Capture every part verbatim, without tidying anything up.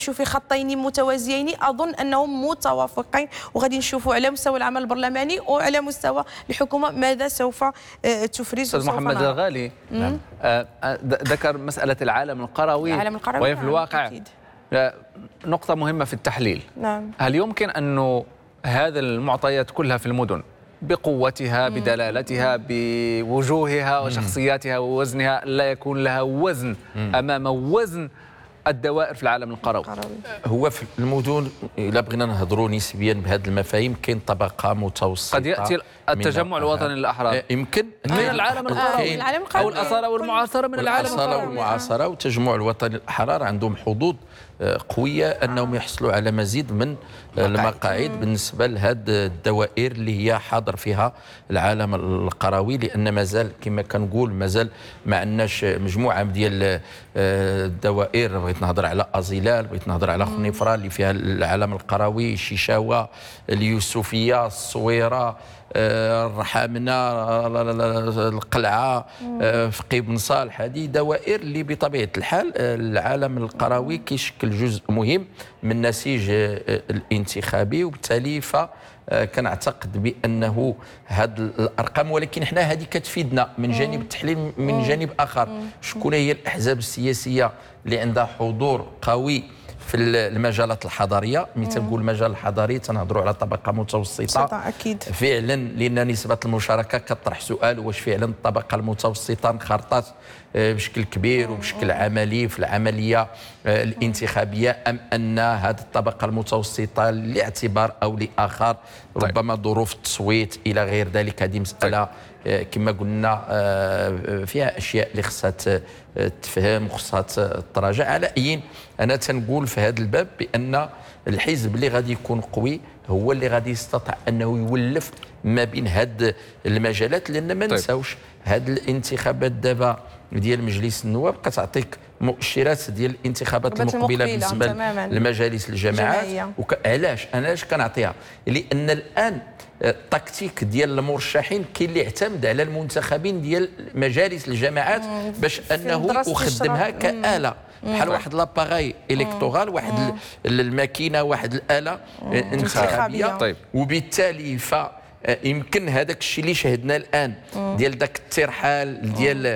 شوفي خطين متوازيين اظن انهم متوافقين، وغادي نشوفوا على مستوى العمل البرلماني وعلى مستوى الحكومه ماذا سوف تفرز. استاذ محمد الغالي ذكر مساله العالم القروي، العالم القروي وهي في الواقع أكيد. نقطه مهمه في التحليل. نعم. هل يمكن انه هذه المعطيات كلها في المدن بقوتها مم. بدلالتها بوجوهها وشخصياتها ووزنها لا يكون لها وزن مم. امام وزن الدوائر في العالم القروي؟ هو في المدن الا بغينا نهضروا نسبيا بهذه المفاهيم كاين طبقه متوسطه. قد ياتي التجمع الوطني للاحرار يمكن من العالم القروي او الاصاله والمعاصره من العالم القروي. الاصاله والمعاصره والتجمع الوطني للاحرار عندهم حظوظ قويه انهم يحصلوا على مزيد من المقاعد بالنسبه لهذه الدوائر اللي هي حاضر فيها العالم القروي، لان مازال كما كنقول مازال ما عندناش مجموعه ديال الدوائر. بغيت نهضر على ازيلال، بغيت نهضر على خنيفره اللي فيها العالم القروي، شيشاوه، اليوسفيه، الصويره، الرحامنه، القلعه، فقيه بن صالح. هذه دوائر اللي بطبيعه الحال العالم القروي كيشكل جزء مهم من النسيج الانتخابي، وبالتالي ف كنعتقد بانه هذه الارقام، ولكن حنا هذه كتفيدنا من جانب التحليل. من جانب اخر شكون هي الاحزاب السياسيه اللي عندها حضور قوي في المجالات الحضاريه؟ ملي تنقول المجال الحضاري تنهضروا على طبقه متوسطه اكيد فعلا، لان نسبه المشاركه كطرح سؤال واش فعلا الطبقه المتوسطه انخرطت بشكل كبير وبشكل عملي في العمليه الانتخابيه، ام ان هذه الطبقه المتوسطه لاعتبار او لاخر ربما ظروف التصويت الى غير ذلك. هذه مساله كما قلنا فيها اشياء اللي خصها تفهم وخصها تراجع. على اي انا تنقول في هذا الباب بان الحزب اللي غادي يكون قوي هو اللي غادي يستطيع انه يولف ما بين هاد المجالات، لان ما نساوش هاد الانتخابات دابا ديال مجلس النواب كتعطيك مؤشرات ديال الانتخابات المقبله بالنسبه لمجالس الجماعات. وعلاش انا علاش كنعطيها؟ لان الان التكتيك ديال المرشحين كاين اللي يعتمد على المنتخبين ديال مجالس الجماعات باش انه يخدمها كآلة، بحال واحد لاباغاي الكتورال، واحد الماكينه، واحد الآلة انتخابيه. طيب. وبالتالي ف يمكن هذاك الشيء اللي شهدنا الان ديال ذاك الترحال ديال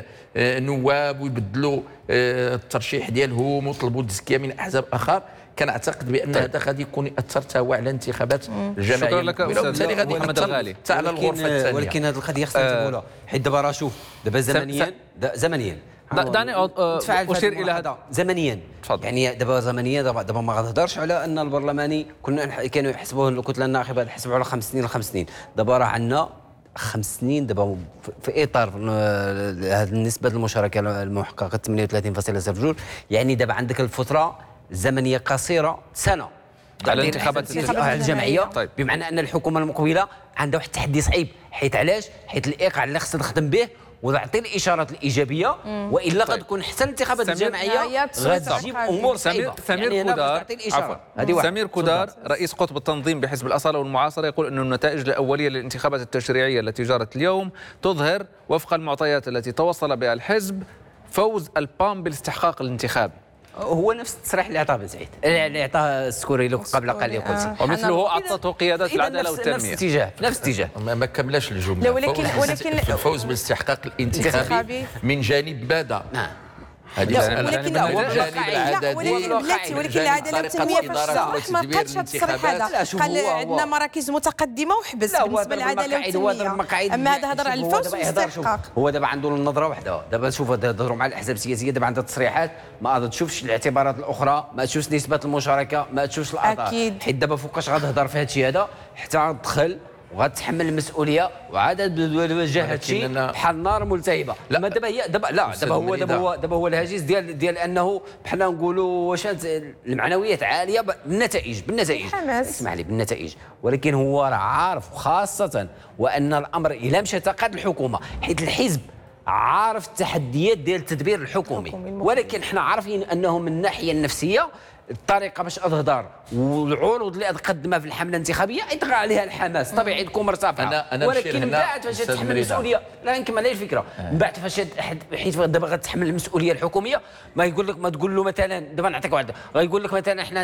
نواب ويبدلوا الترشيح ديالهم وطلبوا التزكيه من احزاب اخر، كنعتقد بان طيب. هذا غادي يكون ياثر حتى هو على الانتخابات الجماعيه. شكرا لك وبالتالي غادي محمد الغالي حتى على الغرفه الثانيه. ولكن هذه القضيه خصنا ننتبهوا حيت دابا راه شوف دابا زمنيا زمنيا دعني اشير الى هذا زمنيا. تفضل. يعني دابا زمنيا دابا دابا ما غنهضرش على ان البرلماني كنا كانوا يحسبوه الكتله الناخبه يحسبوا على خمس سنين لخمس سنين، دابا راه عندنا خمس سنين دابا في اطار هذه النسبه المشاركه المحققه ثمانية وثلاثين فاصلة صفر جوج، يعني دابا عندك الفتره زمنيه قصيره سنه على الانتخابات الجمعيه. طيب. بمعنى ان الحكومه المقبله عندها واحد التحدي صعيب، حيت علاش؟ حيت الايقاع اللي خصها تخدم به وتعطي الاشارات الايجابيه، والا غتكون طيب. حتى الانتخابات الجمعيه غتجيب امور سمير صعيبه. سمير يعني كودار عفوا سمير كودار رئيس قطب التنظيم بحزب الاصاله والمعاصره يقول أن النتائج الاوليه للانتخابات التشريعيه التي جرت اليوم تظهر وفق المعطيات التي توصل بها الحزب فوز البام بالاستحقاق الانتخابي. هو نفس التصريح اللي عطاه بن سعيد اللي عطاه السكوري قبل قليل قلت، ومثله اعطته قياده العداله والتنميه. نفس الاتجاه نفس الاتجاه ما كملاش الجمله. ولكن ولكن الفوز بالاستحقاق الانتخابي من جانب بدا. نعم. هذه ولكن لا ولكن بلاتي ولكن العداله والتنميه فاش ما قالش هذا التصريح هذا، قال عندنا مراكز متقدمه وحبس بالنسبه للعداله والتنميه. اما هذا هضر على الفوز والاستحقاق. هو دابا عنده النظره واحده. دابا شوف هضروا مع الاحزاب السياسيه، دابا عندها تصريحات ما تشوفش الاعتبارات الاخرى، ما تشوفش نسبه المشاركه، ما تشوفش الاعضاء. حيت دابا فوقاش غتهضر في هذا الشيء هذا حتى تدخل وغتحمل المسؤوليه وعاد توجه هادشي بحال نار ملتهبه. لا دابا هي دابا لا دابا هو دابا هو دابا هو الهاجس ديال ديال انه بحنا نقولوا واش المعنويات عاليه بالنتائج بالنتائج اسمح لي بالنتائج، ولكن هو راه عارف خاصه وان الامر الا مشى تقاد الحكومه، حيت الحزب عارف التحديات ديال التدبير الحكومي، ولكن حنا عارفين انه من الناحيه النفسيه الطريقه باش تهضر والعروض اللي تقدمها في الحمله الانتخابيه يطغى عليها الحماس طبيعي تكون مرتفعه. أنا أنا ولكن من بعد فاش تتحمل المسؤوليه لا نكمل على الفكره من بعد فاش حيت دابا غتحمل المسؤوليه الحكوميه ما يقول لك ما تقول له مثلا دابا نعطيك واحد غيقول لك مثلا احنا